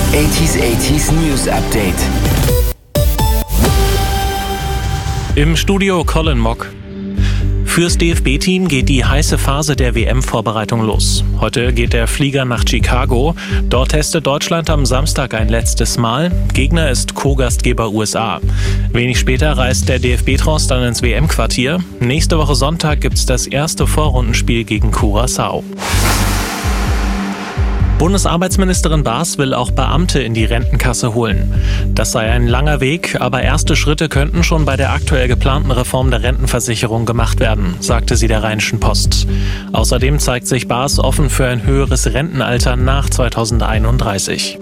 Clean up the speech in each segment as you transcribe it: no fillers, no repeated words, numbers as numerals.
80s News Update. Im Studio Colin Mock. Fürs DFB-Team geht die heiße Phase der WM-Vorbereitung los. Heute geht der Flieger nach Chicago. Dort testet Deutschland am Samstag ein letztes Mal. Gegner ist Co-Gastgeber USA. Wenig später reist der DFB-Tross dann ins WM-Quartier. Nächste Woche Sonntag gibt's das erste Vorrundenspiel gegen Curaçao. Bundesarbeitsministerin Baas will auch Beamte in die Rentenkasse holen. Das sei ein langer Weg, aber erste Schritte könnten schon bei der aktuell geplanten Reform der Rentenversicherung gemacht werden, sagte sie der Rheinischen Post. Außerdem zeigt sich Baas offen für ein höheres Rentenalter nach 2031.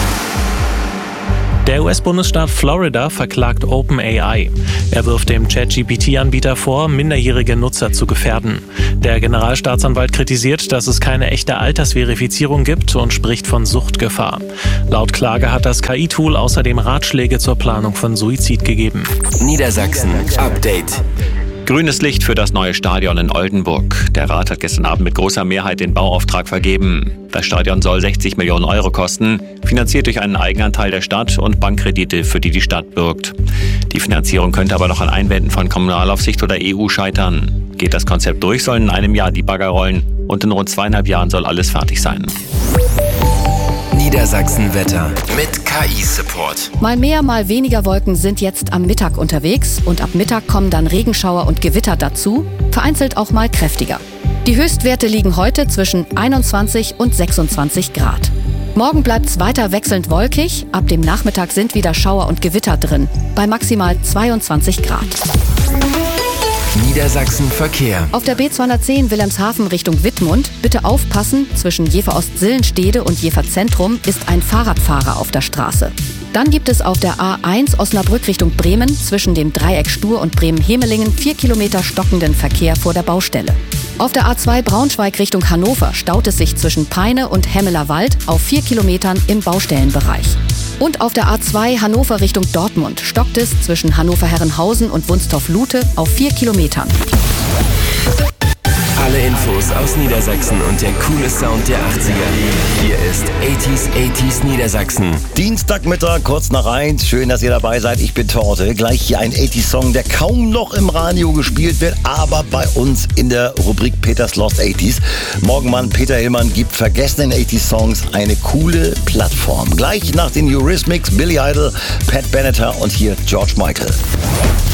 Der US-Bundesstaat Florida verklagt OpenAI. Er wirft dem ChatGPT-Anbieter vor, minderjährige Nutzer zu gefährden. Der Generalstaatsanwalt kritisiert, dass es keine echte Altersverifizierung gibt und spricht von Suchtgefahr. Laut Klage hat das KI-Tool außerdem Ratschläge zur Planung von Suizid gegeben. Niedersachsen Update. Grünes Licht für das neue Stadion in Oldenburg. Der Rat hat gestern Abend mit großer Mehrheit den Bauauftrag vergeben. Das Stadion soll 60 Millionen Euro kosten, finanziert durch einen Eigenanteil der Stadt und Bankkredite, für die die Stadt bürgt. Die Finanzierung könnte aber noch an Einwänden von Kommunalaufsicht oder EU scheitern. Geht das Konzept durch, sollen in einem Jahr die Bagger rollen und in rund 2,5 Jahren soll alles fertig sein. Niedersachsen-Wetter mit KI-Support. Mal mehr, mal weniger Wolken sind jetzt am Mittag unterwegs und ab Mittag kommen dann Regenschauer und Gewitter dazu, vereinzelt auch mal kräftiger. Die Höchstwerte liegen heute zwischen 21 und 26 Grad. Morgen bleibt es weiter wechselnd wolkig, ab dem Nachmittag sind wieder Schauer und Gewitter drin, bei maximal 22 Grad. Niedersachsen Verkehr. Auf der B210 Wilhelmshaven Richtung Wittmund bitte aufpassen, zwischen Jever-Ost-Sillenstede und Jever-Zentrum ist ein Fahrradfahrer auf der Straße. Dann gibt es auf der A1 Osnabrück Richtung Bremen zwischen dem Dreieck Stur und Bremen-Hemelingen 4 Kilometer stockenden Verkehr vor der Baustelle. Auf der A2 Braunschweig Richtung Hannover staut es sich zwischen Peine und Hemmeler Wald auf 4 Kilometern im Baustellenbereich. Und auf der A2 Hannover Richtung Dortmund stockt es zwischen Hannover-Herrenhausen und Wunstorf-Lute auf 4 Kilometern. Alle Infos aus Niedersachsen und der coole Sound der 80er. Hier ist 80s Niedersachsen. Dienstagmittag, kurz nach 1. Schön, dass ihr dabei seid. Ich bin Torte. Gleich hier ein 80s-Song, der kaum noch im Radio gespielt wird, aber bei uns in der Rubrik Peters Lost 80s. Morgenmann Peter Hillmann gibt vergessenen 80s-Songs eine coole Plattform. Gleich nach den Eurythmics, Billy Idol, Pat Benatar und hier George Michael.